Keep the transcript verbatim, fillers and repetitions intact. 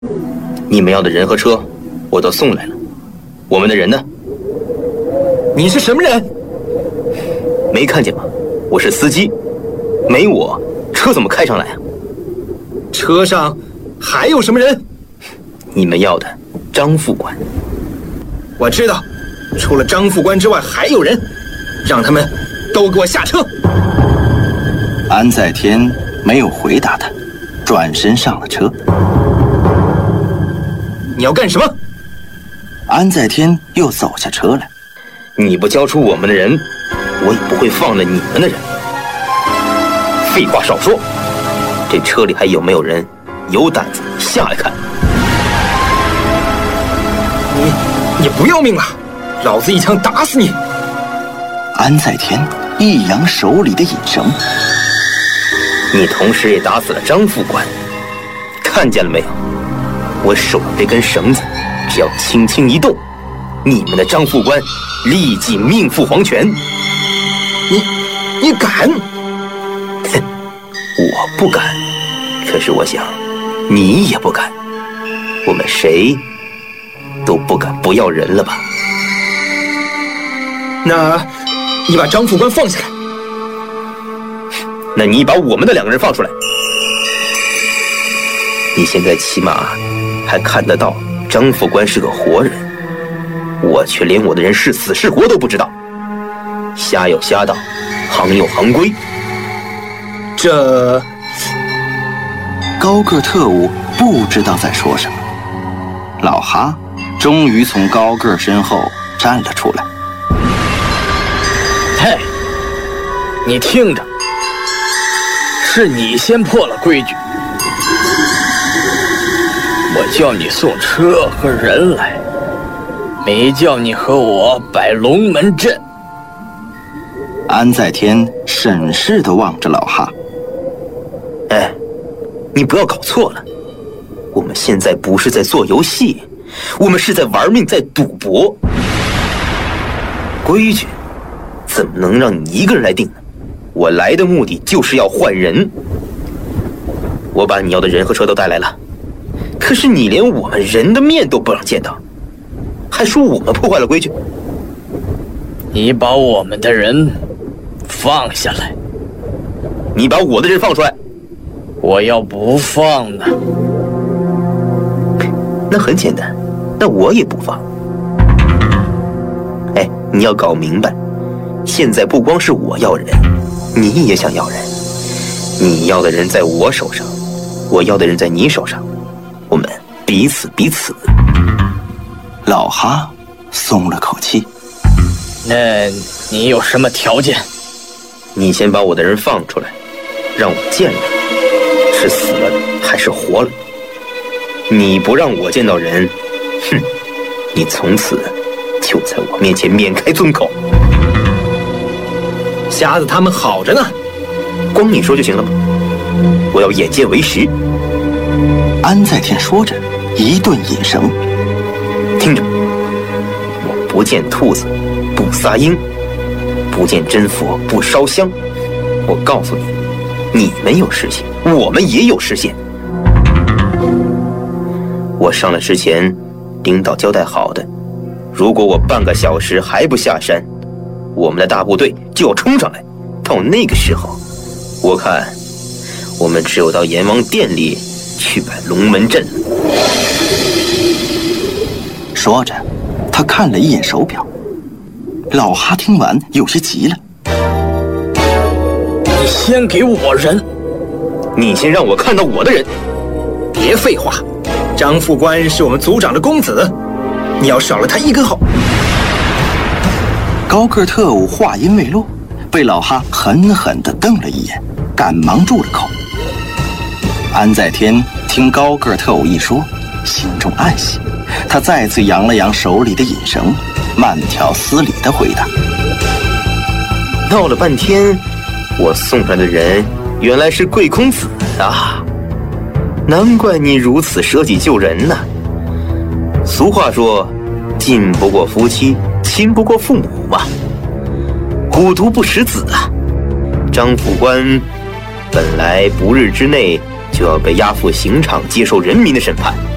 你们要的人和车，我都送来了。我们的人呢？ 你是什么人？ 没看见吗？我是司机，没我，车怎么开上来啊？ 车上还有什么人？ 你们要的张副官。 我知道，除了张副官之外还有人，让他们都给我下车。 安在天没有回答他，转身上了车。 你要干什么？ 安在天又走下车来。 你不交出我们的人，我也不会放了你们的人。废话少说，这车里还有没有人？有胆子下来看。 你你不要命了？老子一枪打死你！ 安在天一扬手里的引绳， 你同时也打死了张副官，看见了没有？我手上这根绳子，只要轻轻一动，你们的张副官立即命赴黄泉。 你你敢？ 哼，我不敢，可是我想你也不敢，我们谁都不敢不要人了吧？ 那你把张副官放下来。 那你把我们的两个人放出来。你现在起码还看得到张副官是个活人，我却连我的人是死是活都不知道。瞎有瞎道，行有行规。 这高个特务不知道在说什么。老哈终于从高个身后站了出来。 嘿，你听着，是你先破了规矩，我叫你送车和人来，没叫你和我摆龙门阵。 安在天审视地望着老哈。 哎，你不要搞错了，我们现在不是在做游戏，我们是在玩命，在赌博。规矩怎么能让你一个人来定呢？我来的目的就是要换人。我把你要的人和车都带来了，可是你连我们人的面都不让见到，还说我们破坏了规矩。 你把我们的人放下来。 你把我的人放出来。 我要不放呢？ 那很简单，那我也不放。哎，你要搞明白，现在不光是我要人，你也想要人。你要的人在我手上，我要的人在你手上，我们彼此彼此。 老哈松了口气。 那你有什么条件？ 你先把我的人放出来，让我见着是死了还是活了。你不让我见到人，哼，你从此就在我面前免开尊口。 瞎子他们好着呢， 光你说就行了吗？我要眼见为实。 安在天说着，一顿引绳。 听着，我不见兔子不撒鹰，不见真佛不烧香。我告诉你，你们有视线，我们也有视线。我上来之前，领导交代好的，如果我半个小时还不下山，我们的大部队就要冲上来。到那个时候，我看我们只有到阎王殿里去摆龙门阵了。 说着，他看了一眼手表。老哈听完有些急了。 你先给我人。 你先让我看到我的人。 别废话，张副官是我们族长的公子，你要少了他一根喉。 高个特务话音未落，被老哈狠狠地瞪了一眼，赶忙住了口。安在天听高个特务一说，心中暗喜，他再次扬了扬手里的引绳，慢条斯理地回答： 闹了半天，我送出来的人原来是贵公子啊！难怪你如此舍己救人呢。俗话说，近不过夫妻，亲不过父母嘛。虎毒不食子啊！张副官本来不日之内就要被押赴刑场接受人民的审判，